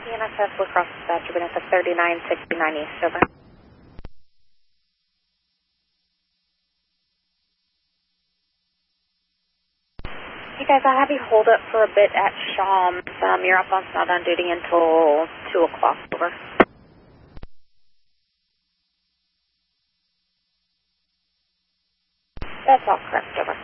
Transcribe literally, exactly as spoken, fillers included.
P N S S La Crosse dispatch, Vanessa thirty-nine sixty-nine East, over. Hey guys, I'll have you hold up for a bit at Shawms. Um, you're up on not on duty until two o'clock, over. That's all correct, over.